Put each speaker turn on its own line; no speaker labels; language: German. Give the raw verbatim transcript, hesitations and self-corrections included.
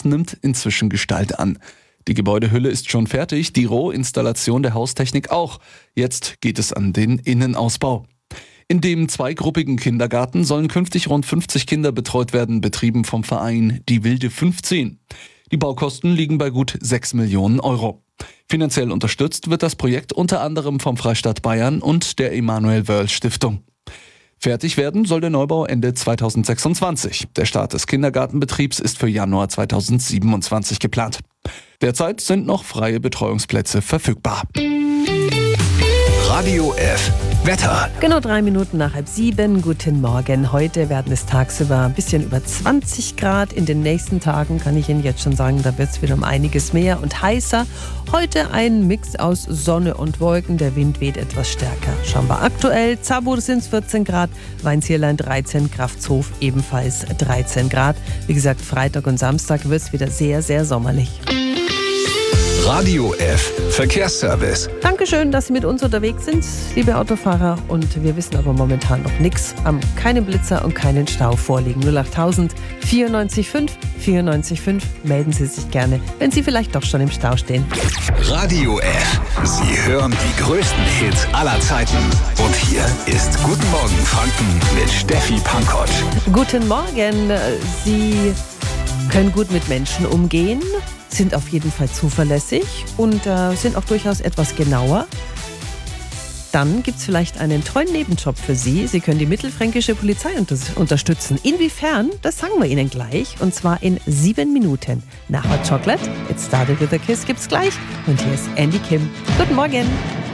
nimmt inzwischen Gestalt an. Die Gebäudehülle ist schon fertig, die Rohinstallation der Haustechnik auch. Jetzt geht es an den Innenausbau. In dem zweigruppigen Kindergarten sollen künftig rund fünfzig Kinder betreut werden, betrieben vom Verein Die Wilde fünfzehn. Die Baukosten liegen bei gut sechs Millionen Euro. Finanziell unterstützt wird das Projekt unter anderem vom Freistaat Bayern und der Emanuel Wörl Stiftung. Fertig werden soll der Neubau Ende zweitausendsechsundzwanzig. Der Start des Kindergartenbetriebs ist für Januar zweitausendsiebenundzwanzig geplant. Derzeit sind noch freie Betreuungsplätze verfügbar.
Radio F. Wetter.
Genau drei Minuten nach halb sieben. Guten Morgen. Heute werden es tagsüber ein bisschen über zwanzig Grad. In den nächsten Tagen kann ich Ihnen jetzt schon sagen, da wird es wieder um einiges mehr und heißer. Heute ein Mix aus Sonne und Wolken. Der Wind weht etwas stärker. Schauen wir aktuell. Zabur sind es vierzehn Grad, Weinzierlein dreizehn, Kraftshof ebenfalls dreizehn Grad. Wie gesagt, Freitag und Samstag wird es wieder sehr, sehr sommerlich.
Radio F. Verkehrsservice.
Dankeschön, dass Sie mit uns unterwegs sind, liebe Autofahrer. Und wir wissen aber momentan noch nichts. Haben keinen Blitzer und keinen Stau vorliegen. null achttausend vierundneunzig fünf vierundneunzig fünf. Melden Sie sich gerne, wenn Sie vielleicht doch schon im Stau stehen.
Radio F. Sie hören die größten Hits aller Zeiten. Und hier ist Guten Morgen Franken mit Steffi Pankott.
Guten Morgen. Sie können gut mit Menschen umgehen, sind auf jeden Fall zuverlässig und äh, sind auch durchaus etwas genauer. Dann gibt es vielleicht einen tollen Nebenjob für Sie. Sie können die mittelfränkische Polizei unter- unterstützen. Inwiefern? Das sagen wir Ihnen gleich. Und zwar in sieben Minuten. Nach Hot Chocolate, It Started With A Kiss gibt's gleich. Und hier ist Andy Kim. Guten Morgen.